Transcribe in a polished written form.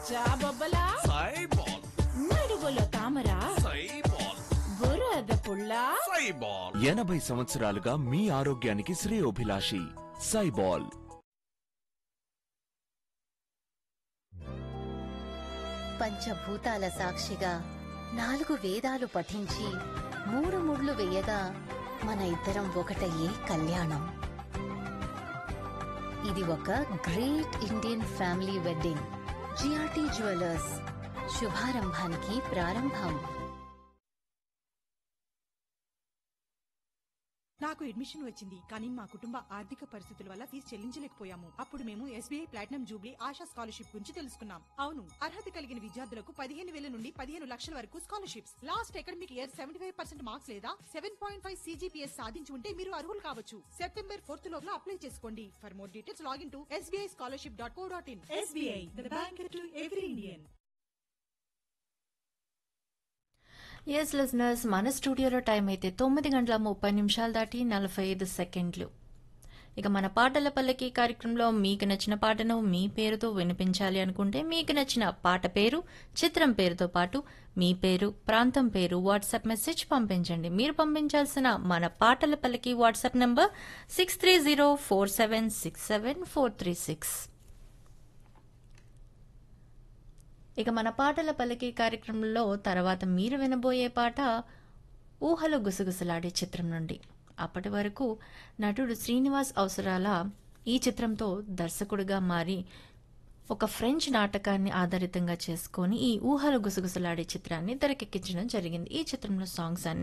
జాబొబ్బలా సైబాల్ నడువులో తామర సైబాల్ బురద పుల్ల సైబాల్ 80 సంవత్సరాలుగా మీ ఆరోగ్యానికి శ్రేయోభిలాషి సైబాల్. పంచభూతాల సాక్షిగా 4 వేదాలు పఠించి 3 ముళ్ళు వేయగా మన ఇద్దరం ఒకటయ్యే కళ్యాణం. ఇది ఒక great Indian family wedding. GRT jewellers, శుభారంభానికి ప్రారంభం. నాకు అడ్మిషన్ వచ్చింది, కానీ మా కుటుంబ ఆర్థిక పరిస్థితుల వల్ల ఫీజు చెల్లించలేకపోయాము. అప్పుడు మేము SBI platinum Jubilee ASHA scholarship గురించి తెలుసుకున్నాం. అవును, అర్హత కలిగిన విద్యార్థులకు 15,000 నుండి 15 లక్షల వరకు scholarships. Last academic year 75% marks లేదా 7.5 CGPS సాధించి ఉంటే మీరు అర్హులు కావచ్చు. సెప్టెంబర్ 4 లోపల అప్లై చేసుకోండి. For more details login to sbischolarship.co.in. SBI, the bank to every Indian. Yes listeners, మన స్టూడియోలో టైం అయితే 9:30 దాటి 45 సెకండ్లు. ఇక మన పాటల పల్లకి కార్యక్రమంలో మీకు నచ్చిన పాటను మీ పేరుతో వినిపించాలి అనుకుంటే మీకు నచ్చిన పాట పేరు, చిత్రం పేరుతో పాటు మీ పేరు, ప్రాంతం పేరు వాట్సాప్ మెసేజ్ పంపించండి. మీరు పంపించాల్సిన మన పాటల పల్లకి వాట్సాప్ నంబర్ 6304767436. ఇక మన పాటల పలికి కార్యక్రమంలో తర్వాత మీరు వినబోయే పాట ఊహలు గుసగుసలాడే చిత్రం నుండి. అప్పటి వరకు నటుడు శ్రీనివాస్ అవసరాల ఈ చిత్రంతో దర్శకుడిగా మారి ఒక ఫ్రెంచ్ నాటకాన్ని ఆధారితంగా చేసుకొని ఈ ఊహలు గుసగుసలాడే చిత్రాన్ని తెరకెక్కించడం జరిగింది. ఈ చిత్రంలో సాంగ్స్ అన్ని